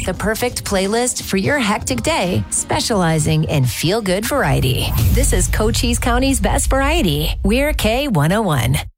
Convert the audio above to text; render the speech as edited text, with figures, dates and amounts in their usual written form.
the perfect playlist for your hectic day, specializing in feel-good variety. This is Cochise County's best variety. We're K101.